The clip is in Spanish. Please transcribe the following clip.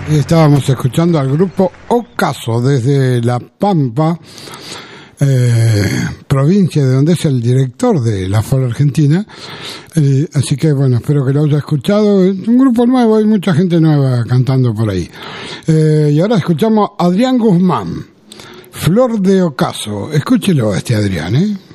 Estábamos escuchando al grupo Ocaso desde La Pampa, provincia de donde es el director de la FOR Argentina. Así que bueno, espero que lo haya escuchado. Es un grupo nuevo, hay mucha gente nueva cantando por ahí. Y ahora escuchamos a Adrián Guzmán, Flor de Ocaso. Escúchelo a este Adrián,